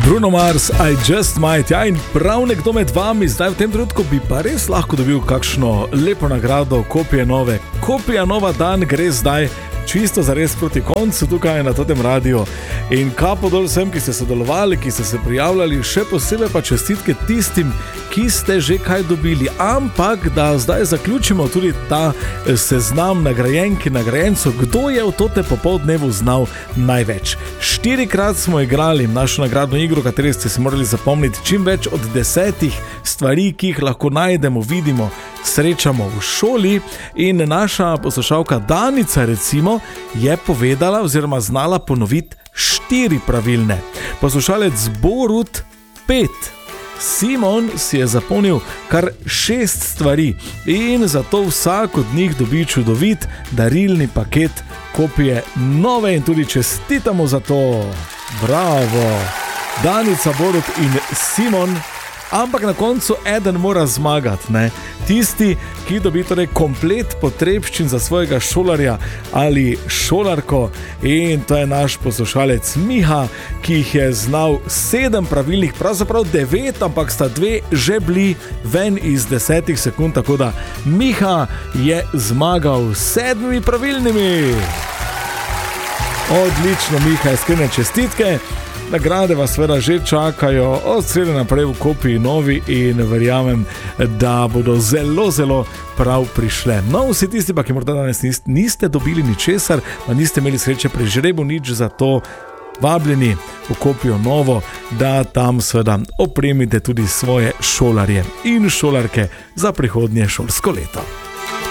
Bruno Mars, I Just Might. Ja, in prav nekdo med vami zdaj v tem trenutku bi pa res lahko dobil kakšno lepo nagrado, kopija nova dan gre zdaj čisto zares proti koncu tukaj na tem radiju. In kapo dol vsem, ki ste sodelovali, ki ste se prijavljali, še posebej pa čestitke tistim, ki ste že kaj dobili. Ampak da zdaj zaključimo tudi ta seznam nagrajenk in nagrajencev, kdo je v tote popoldnevu znal največ. 4-krat smo igrali našo nagradno igro, v kateri ste si morali zapomniti čim več od 10 stvari, ki jih lahko najdemo, vidimo, srečamo v šoli. In naša poslušalka Danica recimo je povedala oziroma znala ponoviti 4 pravilne. Poslušalec Borut 5. Simon si je zapomnil kar 6 stvari in zato vsak od njih dobi čudovit darilni paket kopije nove in tudi čestitamo za to. Bravo! Danica, Borut in Simon. Ampak na koncu eden mora zmagati, ne? Tisti, ki dobi torej komplet potrebščin za svojega šolarja ali šolarko, in to je naš poslušalec Miha, ki jih je znal 7 pravilnih, pravzaprav 9, ampak sta 2 že bili ven iz 10 sekund, tako da Miha je zmagal s 7 pravilnimi. Odlično, Miha, iskrene čestitke. Nagrade vas seveda že čakajo od srede naprej v kopiji novi in verjamem, da bodo zelo, zelo prav prišle. No, vsi tisti pa, ki morda danes niste dobili ničesar, pa niste imeli sreče pri žrebu nič, za to vabljeni v kopijo novo, da tam seveda opremite tudi svoje šolarje in šolarke za prihodnje šolsko leto.